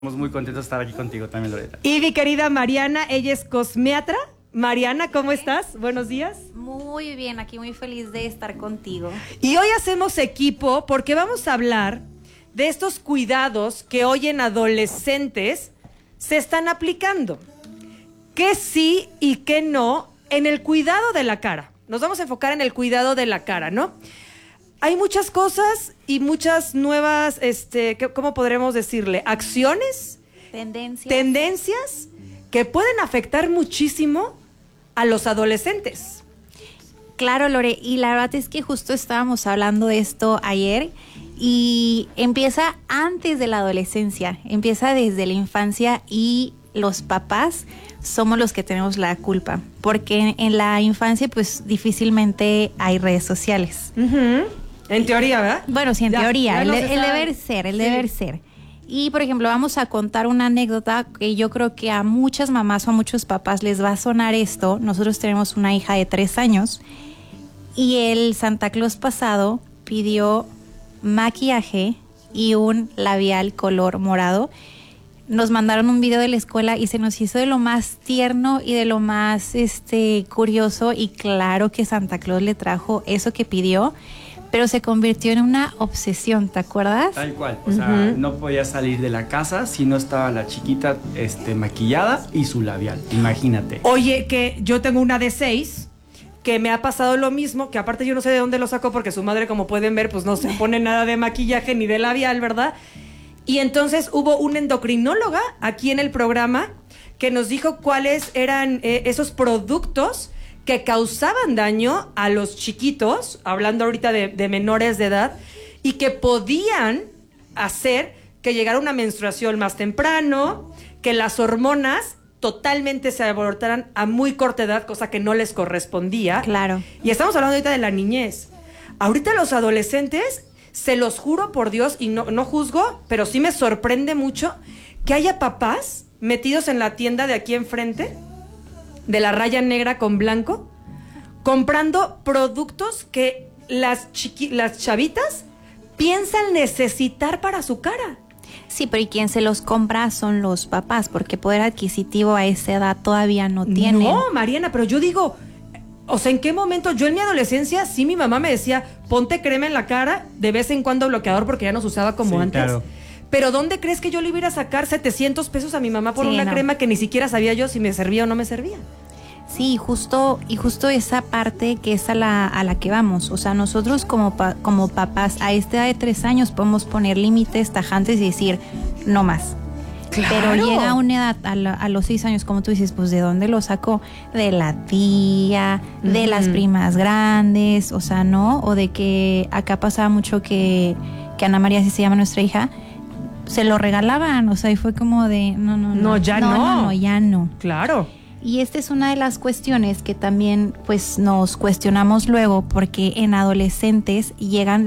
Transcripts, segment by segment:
Estamos muy contentos de estar aquí contigo también, Loreta. Y mi querida Mariana, ella es cosmiatra. Mariana, ¿cómo estás? Buenos días. Muy bien, aquí muy feliz de estar contigo. Y hoy hacemos equipo porque vamos a hablar de estos cuidados que hoy en adolescentes se están aplicando. ¿Qué sí y qué no en el cuidado de la cara? Nos vamos a enfocar en el cuidado de la cara, ¿no? Hay muchas cosas y muchas nuevas, ¿cómo podremos decirle? Acciones, tendencias que pueden afectar muchísimo a los adolescentes. Claro, Lore, y la verdad es que justo estábamos hablando de esto ayer y empieza antes de la adolescencia, empieza desde la infancia y los papás somos los que tenemos la culpa, porque en la infancia pues difícilmente hay redes sociales. Uh-huh. En teoría, ¿verdad? Bueno, sí, en teoría, el deber ser. Y, por ejemplo, vamos a contar una anécdota que yo creo que a muchas mamás o a muchos papás les va a sonar esto. Nosotros tenemos una hija de 3 años y el Santa Claus pasado pidió maquillaje y un labial color morado. Nos mandaron un video de la escuela y se nos hizo de lo más tierno y de lo más curioso, y claro que Santa Claus le trajo eso que pidió, pero se convirtió en una obsesión, ¿te acuerdas? Tal cual, o sea, no podía salir de la casa si no estaba la chiquita maquillada y su labial, imagínate. Oye, que yo tengo una de 6 que me ha pasado lo mismo, que aparte yo no sé de dónde lo sacó porque su madre, como pueden ver, pues no se pone nada de maquillaje ni de labial, ¿verdad? Y entonces hubo una endocrinóloga aquí en el programa que nos dijo cuáles eran esos productos que causaban daño a los chiquitos, hablando ahorita de menores de edad, y que podían hacer que llegara una menstruación más temprano, que las hormonas totalmente se alborotaran a muy corta edad, cosa que no les correspondía. Claro. Y estamos hablando ahorita de la niñez. Ahorita los adolescentes, se los juro por Dios, y no juzgo, pero sí me sorprende mucho que haya papás metidos en la tienda de aquí enfrente, de la raya negra con blanco, comprando productos que las chavitas piensan necesitar para su cara. Sí, pero ¿y quién se los compra? Son los papás, porque poder adquisitivo a esa edad todavía no tienen. No, Mariana, pero yo digo, o sea, ¿en qué momento? Yo en mi adolescencia, sí, mi mamá me decía, ponte crema en la cara, de vez en cuando bloqueador, porque ya no se usaba como antes. Claro. Pero ¿dónde crees que yo le iba a sacar 700 pesos a mi mamá por una crema que ni siquiera sabía yo si me servía o no me servía? Sí, justo esa parte que es a la que vamos. O sea, nosotros como papás a esta edad de 3 años podemos poner límites tajantes y decir, no más. Claro. Pero llega una edad, a los 6 años, como tú dices, pues ¿de dónde lo sacó? De la tía, de las primas grandes, o sea, ¿no? O de que acá pasaba mucho que Ana María, así se llama nuestra hija, se lo regalaban, o sea, y fue como de, no, ya no. Claro. Y esta es una de las cuestiones que también pues nos cuestionamos luego, porque en adolescentes llegan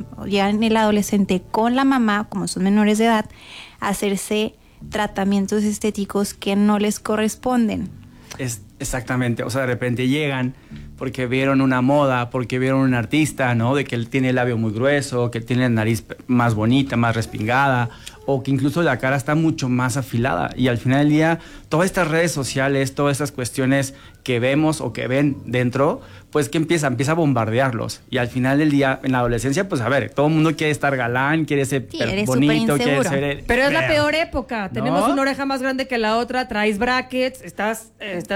el adolescente con la mamá, como son menores de edad, a hacerse tratamientos estéticos que no les corresponden. Exactamente, o sea, de repente llegan porque vieron una moda, porque vieron un artista, ¿no? De que él tiene el labio muy grueso, que tiene la nariz más bonita, más respingada, o que incluso la cara está mucho más afilada. Y al final del día, todas estas redes sociales, todas estas cuestiones que vemos o que ven dentro, pues que empieza a bombardearlos. Y al final del día, en la adolescencia, pues a ver, todo el mundo quiere estar galán, quiere ser bonito, quiere ser... Pero es la peor época. ¿No? Tenemos una oreja más grande que la otra, traes brackets, estás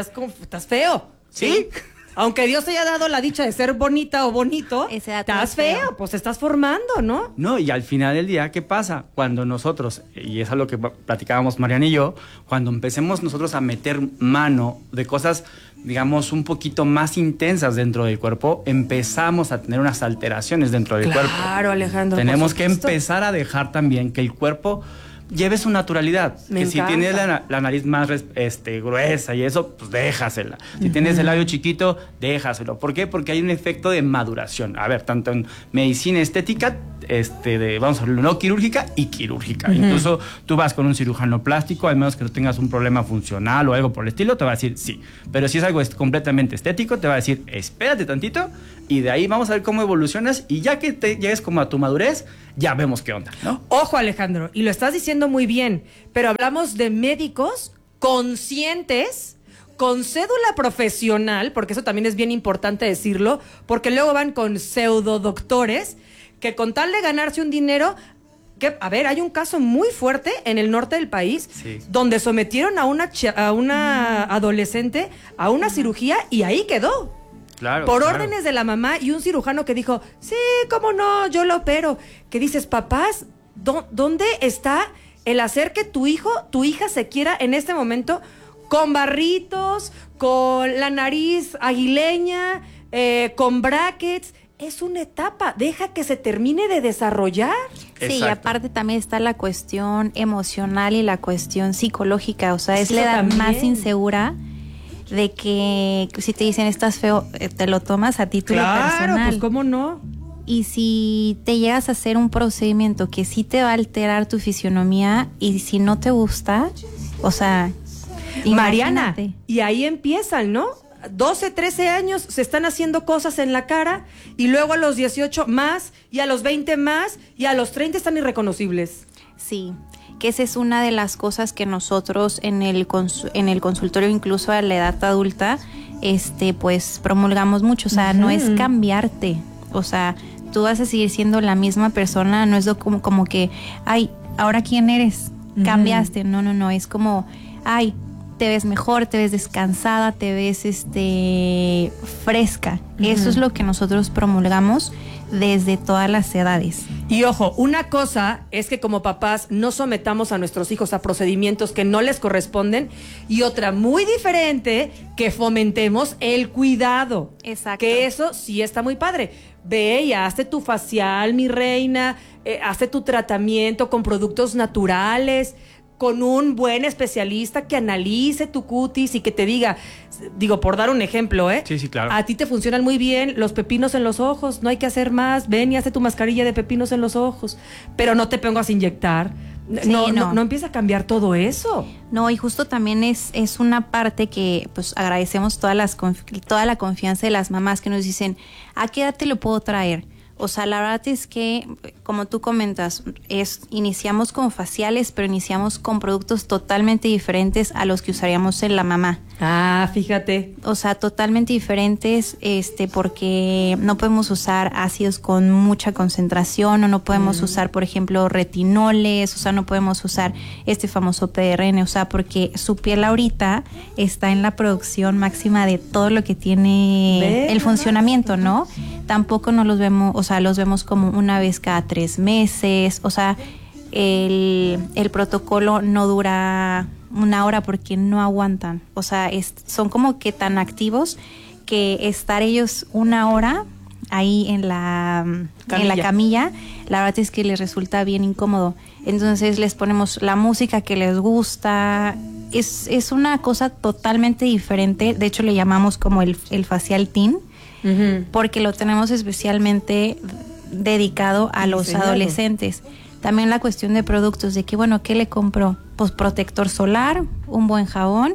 feo. ¿Sí? Aunque Dios te haya dado la dicha de ser bonita o bonito, estás feo, pues te estás formando, ¿no? No, y al final del día, ¿qué pasa? Cuando nosotros, y es a lo que platicábamos Mariana y yo, cuando empecemos nosotros a meter mano de cosas, digamos, un poquito más intensas dentro del cuerpo, empezamos a tener unas alteraciones dentro del cuerpo. Claro, Alejandro. Tenemos que empezar a dejar también que el cuerpo lleve su naturalidad. Me que encanta. Si tienes la nariz más gruesa y eso, pues déjasela. Si tienes el labio chiquito, déjaselo. ¿Por qué? Porque hay un efecto de maduración. A ver, tanto en medicina estética, vamos a hablar no quirúrgica y quirúrgica. Incluso tú vas con un cirujano plástico, al menos que no tengas un problema funcional o algo por el estilo, te va a decir sí. Pero si es algo completamente estético, te va a decir, espérate tantito, y de ahí vamos a ver cómo evolucionas y ya que te llegues como a tu madurez, ya vemos qué onda, ¿no? Ojo, Alejandro, y lo estás diciendo muy bien, pero hablamos de médicos conscientes, con cédula profesional, porque eso también es bien importante decirlo, porque luego van con pseudo doctores que con tal de ganarse un dinero, que, a ver, hay un caso muy fuerte en el norte del país, sí, donde sometieron a una adolescente a una cirugía y ahí quedó. Claro, por órdenes de la mamá y un cirujano que dijo, sí, cómo no, yo lo opero. Que dices, papás, ¿dónde está el hacer que tu hija se quiera en este momento con barritos, con la nariz aguileña, con brackets? Es una etapa, deja que se termine de desarrollar. Sí, y aparte también está la cuestión emocional y la cuestión psicológica, o sea, es la edad también más insegura de que si te dicen estás feo, te lo tomas a título personal. Claro, pues cómo no. Y si te llegas a hacer un procedimiento que sí te va a alterar tu fisionomía y si no te gusta, o sea, Mariana, imagínate. Y ahí empiezan, ¿no? 12, 13 años se están haciendo cosas en la cara y luego a los 18 más y a los 20 más y a los 30 están irreconocibles. Sí, que esa es una de las cosas que nosotros en el consultorio, incluso a la edad adulta, pues promulgamos mucho, o sea, no es cambiarte, o sea, tú vas a seguir siendo la misma persona, no es como que, ay, ¿ahora quién eres? Cambiaste, no, es como, ay, te ves mejor, te ves descansada, te ves fresca. Eso es lo que nosotros promulgamos desde todas las edades. Y ojo, una cosa es que como papás no sometamos a nuestros hijos a procedimientos que no les corresponden y otra muy diferente, que fomentemos el cuidado. Exacto. Que eso sí está muy padre. Ve y hazte tu facial, mi reina, hazte tu tratamiento con productos naturales, con un buen especialista que analice tu cutis y que te diga, digo, por dar un ejemplo, Sí, claro. A ti te funcionan muy bien los pepinos en los ojos, no hay que hacer más, ven y hazte tu mascarilla de pepinos en los ojos, pero no te pongas a inyectar. Sí, no empieza a cambiar todo eso. No, y justo también es una parte que pues agradecemos toda la confianza de las mamás que nos dicen, ¿a qué edad te lo puedo traer? O sea, la verdad es que, como tú comentas, iniciamos con faciales, pero iniciamos con productos totalmente diferentes a los que usaríamos en la mamá. Ah, fíjate. O sea, totalmente diferentes, porque no podemos usar ácidos con mucha concentración, o no podemos usar, por ejemplo, retinoles, o sea, no podemos usar este famoso PRN, o sea, porque su piel ahorita está en la producción máxima de todo lo que tiene el funcionamiento, ¿no? Tampoco no los vemos, o sea, los vemos como una vez cada 3 meses, o sea, el protocolo no dura 1 hora porque no aguantan, o sea, son como que tan activos que estar ellos 1 hora ahí en la camilla, la verdad es que les resulta bien incómodo. Entonces les ponemos la música que les gusta, es una cosa totalmente diferente, de hecho le llamamos como el facial teen, porque lo tenemos especialmente dedicado a los adolescentes. También la cuestión de productos, de que bueno, ¿qué le compro? Pues protector solar, un buen jabón,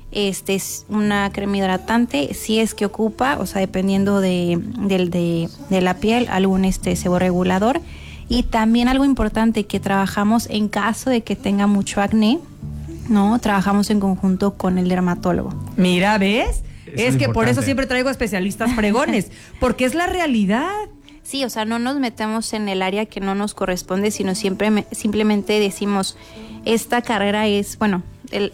es una crema hidratante, si es que ocupa, o sea, dependiendo de la piel, algún seborregulador. Y también algo importante que trabajamos en caso de que tenga mucho acné, ¿no? Trabajamos en conjunto con el dermatólogo. Mira, ¿ves? Es que importante. por eso siempre traigo especialistas fregones, porque es la realidad. Sí, o sea, no nos metemos en el área que no nos corresponde, sino simplemente decimos, esta carrera es, bueno,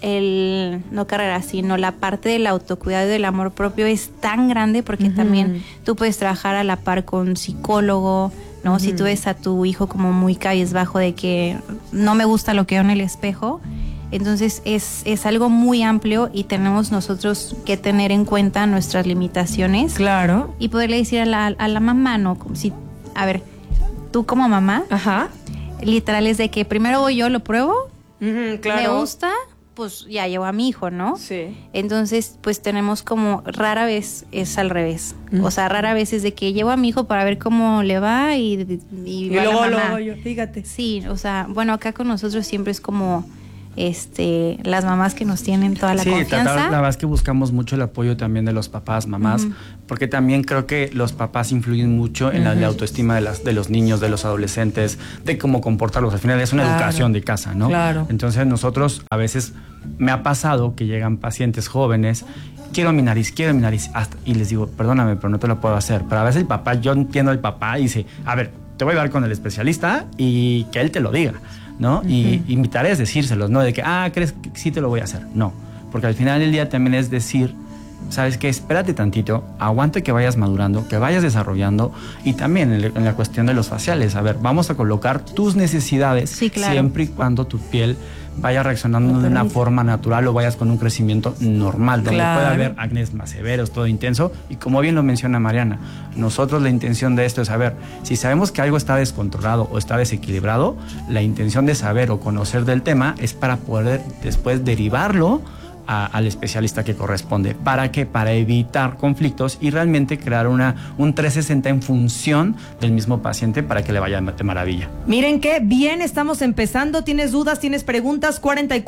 no carrera, sino la parte del autocuidado y del amor propio es tan grande porque también tú puedes trabajar a la par con psicólogo, ¿no? Si tú ves a tu hijo como muy cabizbajo de que no me gusta lo que veo en el espejo, entonces es algo muy amplio y tenemos nosotros que tener en cuenta nuestras limitaciones. Claro. Y poderle decir a la mamá, ¿no? Si, a ver, tú como mamá, literal es de que primero voy yo, lo pruebo, claro. me gusta, pues ya llevo a mi hijo, ¿no? Sí. Entonces, pues tenemos como, rara vez es al revés. O sea, rara vez es de que llevo a mi hijo para ver cómo le va y va luego la mamá. yo, fíjate. Sí, o sea, bueno, acá con nosotros siempre es como las mamás que nos tienen toda la confianza. La verdad es que buscamos mucho el apoyo también de los papás, mamás, porque también creo que los papás influyen mucho en la autoestima de los niños, de los adolescentes, de cómo comportarlos. Al final es una educación de casa, ¿no? Claro. Entonces nosotros, a veces me ha pasado que llegan pacientes jóvenes, quiero mi nariz, y les digo, perdóname, pero no te lo puedo hacer. Pero a veces el papá, yo entiendo al papá y dice, a ver, te voy a llevar con el especialista y que él te lo diga, ¿no? Y mi tarea es decírselos, no de que, crees que sí te lo voy a hacer. No, porque al final del día también es decir, ¿sabes qué? Espérate tantito, aguanta que vayas madurando, que vayas desarrollando, y también en la cuestión de los faciales, a ver, vamos a colocar tus necesidades, siempre y cuando tu piel vaya reaccionando de una forma natural o vayas con un crecimiento normal, donde puede haber acné más severos, todo intenso. Y como bien lo menciona Mariana, nosotros la intención de esto es saber, si sabemos que algo está descontrolado o está desequilibrado, la intención de saber o conocer del tema es para poder después derivarlo al especialista que corresponde. ¿Para qué? Para evitar conflictos y realmente crear un 360 en función del mismo paciente para que le vaya de maravilla. Miren qué bien estamos empezando. ¿Tienes dudas? ¿Tienes preguntas?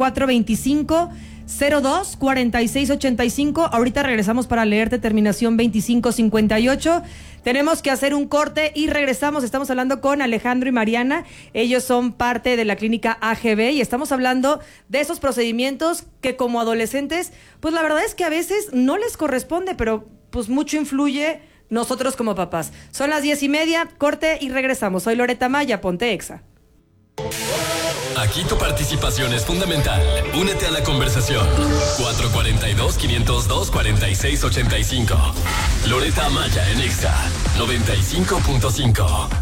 4425-02-4685. Ahorita regresamos para leerte terminación 2558. Tenemos que hacer un corte y regresamos. Estamos hablando con Alejandro y Mariana. Ellos son parte de la clínica AGB y estamos hablando de esos procedimientos que como adolescentes, pues la verdad es que a veces no les corresponde, pero pues mucho influye nosotros como papás. Son las 10:30, corte y regresamos. Soy Loreta Maya, ponte Exa. Aquí tu participación es fundamental. Únete a la conversación. 442-502-4685. Loreta Maya en Exa 95.5.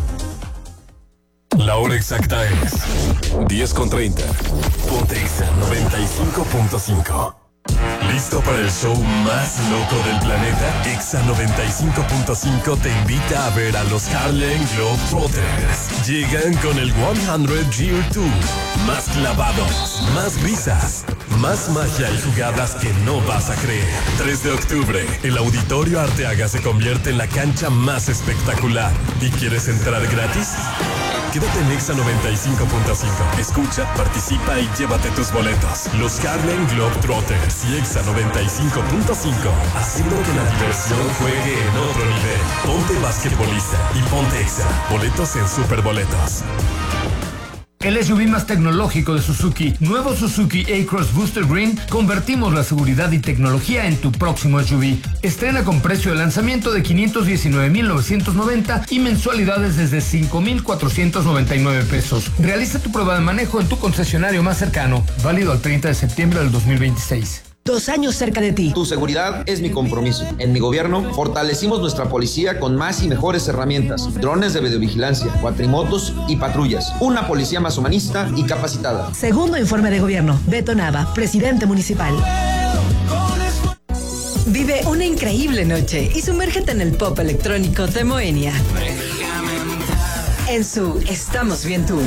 La hora exacta es 10:30. Ponte Exa 95.5. ¿Listo para el show más loco del planeta? Exa 95.5 te invita a ver a los Harlem Globetrotters. Llegan con el 100 Year Tour. Más clavados, más risas, más magia y jugadas que no vas a creer. 3 de octubre, el Auditorio Arteaga se convierte en la cancha más espectacular. ¿Y quieres entrar gratis? Quédate en Exa 95.5. Escucha, participa y llévate tus boletos. Los Harlem Globetrotters y Exa 95.5, haciendo que la diversión juegue en otro nivel. Ponte basquetbolista y ponte Exa. Boletos en Superboletos. El SUV más tecnológico de Suzuki, nuevo Suzuki A-Cross Booster Green, convertimos la seguridad y tecnología en tu próximo SUV. Estrena con precio de lanzamiento de $519,990 y mensualidades desde $5,499. Realiza tu prueba de manejo en tu concesionario más cercano, válido al 30 de septiembre del 2026. 2 años cerca de ti. Tu seguridad es mi compromiso. En mi gobierno fortalecimos nuestra policía con más y mejores herramientas, drones de videovigilancia, cuatrimotos y patrullas. Una policía más humanista y capacitada. Segundo informe de gobierno. Beto Nava, presidente municipal. Vive una increíble noche y sumérgete en el pop electrónico de Moenia. En su Estamos Bien Tour.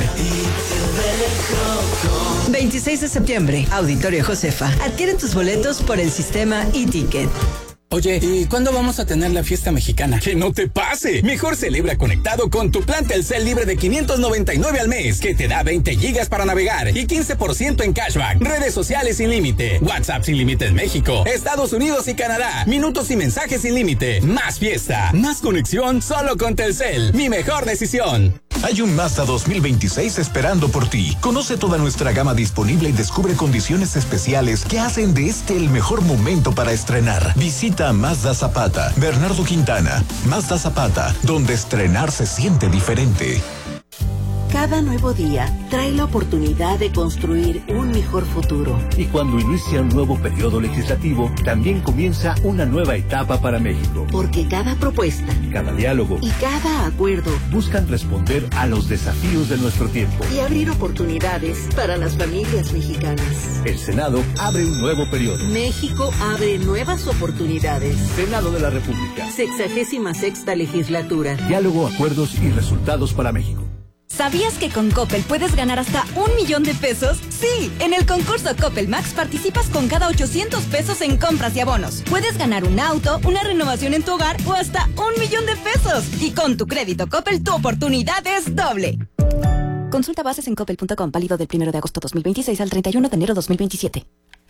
26 de septiembre, Auditorio Josefa. Adquiere tus boletos por el sistema e-ticket. Oye, ¿y cuándo vamos a tener la fiesta mexicana? ¡Que no te pase! Mejor celebra conectado con tu plan Telcel libre de $599 al mes, que te da 20 gigas para navegar y 15% en cashback. Redes sociales sin límite, WhatsApp sin límite en México, Estados Unidos y Canadá, minutos y mensajes sin límite. Más fiesta, más conexión, solo con Telcel. Mi mejor decisión. Hay un Mazda 2026 esperando por ti. Conoce toda nuestra gama disponible y descubre condiciones especiales que hacen de este el mejor momento para estrenar. Visita Mazda Zapata, Bernardo Quintana. Mazda Zapata, donde estrenar se siente diferente. Cada nuevo día trae la oportunidad de construir un mejor futuro. Y cuando inicia un nuevo periodo legislativo, también comienza una nueva etapa para México. Porque cada propuesta, cada diálogo y cada acuerdo buscan responder a los desafíos de nuestro tiempo y abrir oportunidades para las familias mexicanas. El Senado abre un nuevo periodo. México abre nuevas oportunidades. Senado de la República. 66ª legislatura. Diálogo, acuerdos y resultados para México. ¿Sabías que con Coppel puedes ganar hasta $1,000,000? Sí, en el concurso Coppel Max participas con cada $800 en compras y abonos. Puedes ganar un auto, una renovación en tu hogar o hasta $1,000,000. Y con tu crédito Coppel tu oportunidad es doble. Consulta bases en coppel.com, válido del 1 de agosto 2026 al 31 de enero 2027.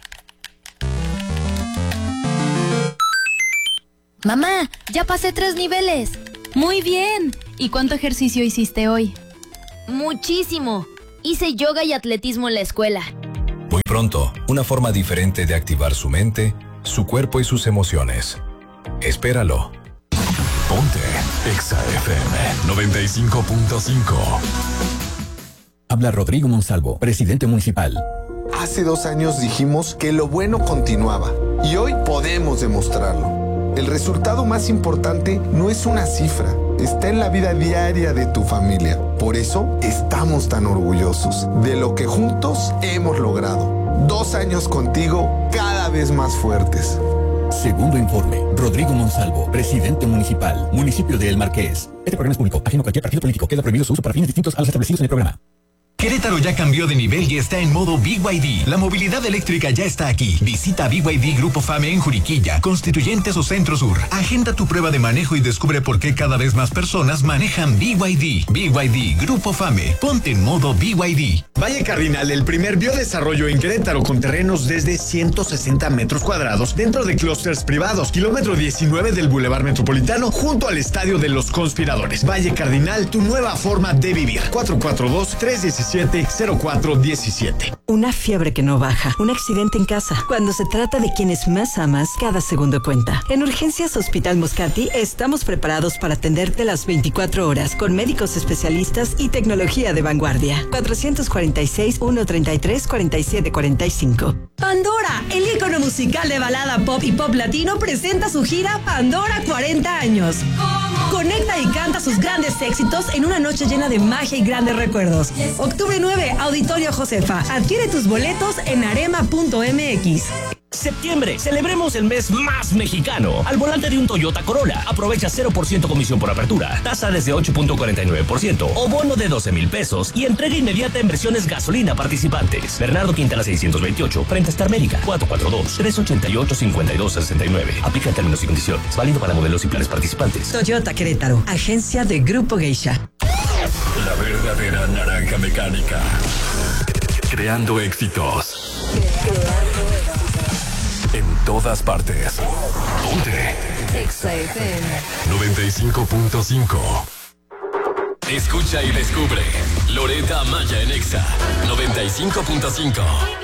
Mamá, ya pasé 3 niveles. Muy bien. ¿Y cuánto ejercicio hiciste hoy? Muchísimo. Hice yoga y atletismo en la escuela. Muy pronto, una forma diferente de activar su mente, su cuerpo y sus emociones. Espéralo. Ponte Exa FM 95.5. Habla Rodrigo Monsalvo, presidente municipal. Hace 2 años dijimos que lo bueno continuaba y hoy podemos demostrarlo. El resultado más importante no es una cifra, está en la vida diaria de tu familia. Por eso estamos tan orgullosos de lo que juntos hemos logrado. 2 años contigo, cada vez más fuertes. Segundo informe, Rodrigo Monsalvo, presidente municipal, municipio de El Marqués. Este programa es público, ajeno a cualquier partido político. Queda prohibido su uso para fines distintos a los establecidos en el programa. Querétaro ya cambió de nivel y está en modo BYD. La movilidad eléctrica ya está aquí. Visita BYD Grupo FAME en Juriquilla, Constituyentes o Centro Sur. Agenda tu prueba de manejo y descubre por qué cada vez más personas manejan BYD. BYD Grupo FAME. Ponte en modo BYD. Valle Cardinal, el primer biodesarrollo en Querétaro con terrenos desde 160 metros cuadrados dentro de clústeres privados. Kilómetro 19 del Boulevard Metropolitano junto al Estadio de los Conspiradores. Valle Cardinal, tu nueva forma de vivir. 442-317-0417. Una fiebre que no baja, un accidente en casa. Cuando se trata de quienes más amas, cada segundo cuenta. En Urgencias Hospital Moscati estamos preparados para atenderte las 24 horas con médicos especialistas y tecnología de vanguardia. 446-133-4745. Pandora, el ícono musical de balada pop y pop latino, presenta su gira Pandora 40 años. Conecta y canta sus grandes éxitos en una noche llena de magia y grandes recuerdos. Octubre 9, Auditorio Josefa. Adquiere tus boletos en arema.mx. Septiembre, celebremos el mes más mexicano. Al volante de un Toyota Corolla, aprovecha 0% comisión por apertura, tasa desde 8.49% o bono de 12,000 pesos y entrega inmediata en versiones gasolina participantes. Bernardo Quintana 628, frente a Star Médica, 442-388-5269. Aplica términos y condiciones. Válido para modelos y planes participantes. Toyota Querétaro, agencia de Grupo Geisha. La verdadera naranja mecánica. Creando éxitos. En todas partes. Ponte Exa FM 95.5. Escucha y descubre Loretta Maya en Exa 95.5.